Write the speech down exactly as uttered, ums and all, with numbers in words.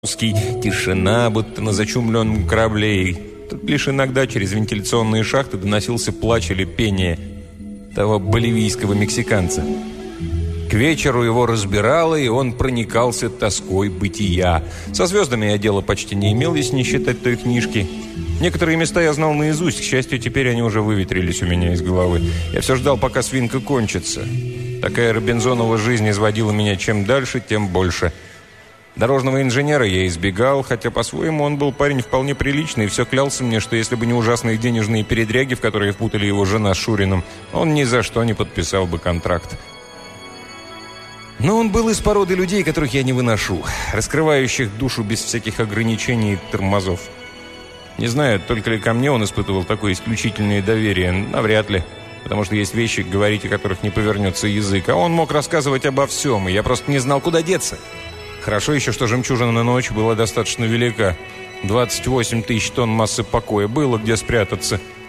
Узкий, тишина, будто на зачумленном корабле. Тут лишь иногда через вентиляционные шахты доносился плач или пение того боливийского мексиканца. К вечеру его разбирало, и он проникался тоской бытия. Со звездами я дела почти не имел, если не считать той книжки. Некоторые места я знал наизусть, к счастью, теперь они уже выветрились у меня из головы. Я все ждал, пока свинка кончится. Такая Робинзонова жизнь изводила меня чем дальше, тем больше. Дорожного инженера я избегал, хотя по-своему он был парень вполне приличный, и все клялся мне, что если бы не ужасные денежные передряги, в которые впутали его жена с Шуриным, он ни за что не подписал бы контракт. Но он был из породы людей, которых я не выношу, раскрывающих душу без всяких ограничений и тормозов. Не знаю, только ли ко мне он испытывал такое исключительное доверие, навряд ли, потому что есть вещи, говорить о которых не повернется язык, а он мог рассказывать обо всем, и я просто не знал, куда деться. Хорошо еще, что жемчужина на ночь была достаточно велика. двадцать восемь тысяч тонн массы покоя. Было где спрятаться.